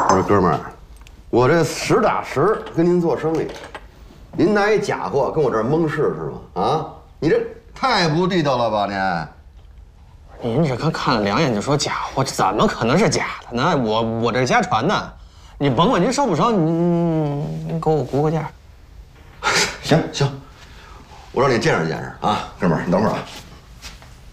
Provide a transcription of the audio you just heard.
我说哥们儿，我这实打实跟您做生意，您拿一假货跟我这儿蒙事是吗？啊，你这太不地道了吧你！ 您这刚看了2眼就说假货，这怎么可能是假的呢？我这是家传的，你甭管您收不收，您给我估个价。 行，我让你见识见识啊，哥们儿，你等会儿啊。